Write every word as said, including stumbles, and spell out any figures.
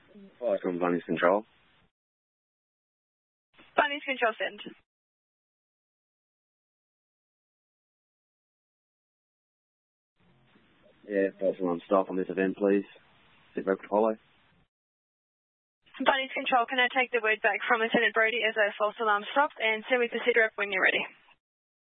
Hi, from Bunny's Control. Bunny's Control, send. Yeah, false alarm stop on this event, please. Sit back Apollo. Bunny's Control, can I take the word back from Lieutenant Brody as a false alarm stopped, and send me to sit rep when you're ready.